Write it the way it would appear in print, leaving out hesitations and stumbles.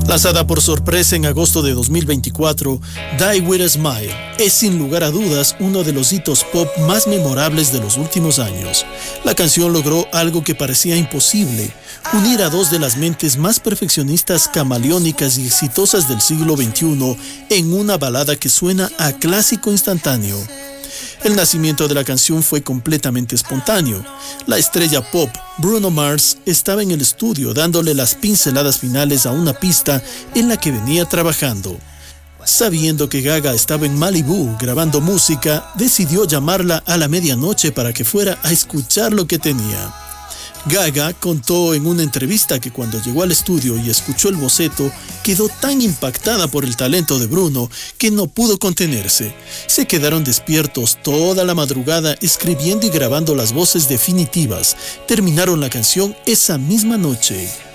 Lanzada por sorpresa en agosto de 2024, Die With a Smile es sin lugar a dudas uno de los hitos pop más memorables de los últimos años. La canción logró algo que parecía imposible: unir a dos de las mentes más perfeccionistas, camaleónicas y exitosas del siglo XXI en una balada que suena a clásico instantáneo. El nacimiento de la canción fue completamente espontáneo. La estrella pop Bruno Mars estaba en el estudio dándole las pinceladas finales a una pista en la que venía trabajando. Sabiendo que Gaga estaba en Malibú grabando música, decidió llamarla a la medianoche para que fuera a escuchar lo que tenía. Gaga contó en una entrevista que cuando llegó al estudio y escuchó el boceto, quedó tan impactada por el talento de Bruno que no pudo contenerse. Se quedaron despiertos toda la madrugada escribiendo y grabando las voces definitivas. Terminaron la canción esa misma noche.